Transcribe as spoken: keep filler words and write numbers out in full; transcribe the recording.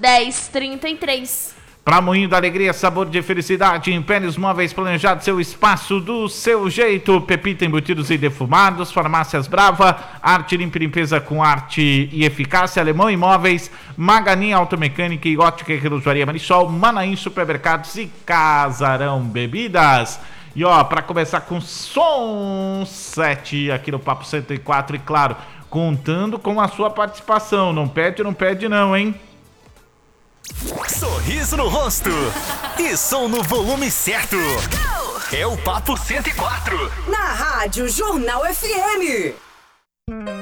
dez trinta e três. Pra Moinho da Alegria, sabor de felicidade, Impérios Móveis, planejado seu espaço do seu jeito. Pepita embutidos e defumados, Farmácias Brava, Arte Limpa e Limpeza com arte e eficácia, Alemão Imóveis, Maganin Automecânica e Ótica e Relojoaria Marisol, Manaim Supermercados e Casarão Bebidas. E ó, pra começar com som sete aqui no Papo cento e quatro e claro, contando com a sua participação. Não pede, não pede não, hein? Sorriso no rosto e som no volume certo. É o Papo cento e quatro. Na Rádio Jornal F M.